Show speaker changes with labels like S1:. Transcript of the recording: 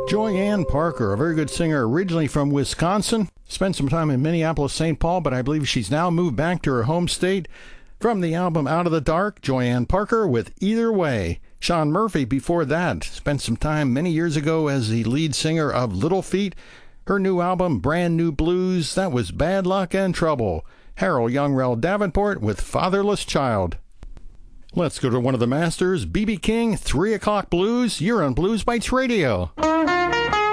S1: Joyanne Parker, a very good singer, originally from Wisconsin, spent some time in Minneapolis, St. Paul, but I believe she's now moved back to her home state. From the album Out of the Dark, Joyanne Parker with Either Way. Sean Murphy, before that, spent some time many years ago as the lead singer of Little Feat. Her new album, Brand New Blues, that was Bad Luck and Trouble. Harold Youngrell Davenport with Fatherless Child. Let's go to one of the masters, B.B. King, 3 O'Clock Blues. You're on Blues Bites Radio.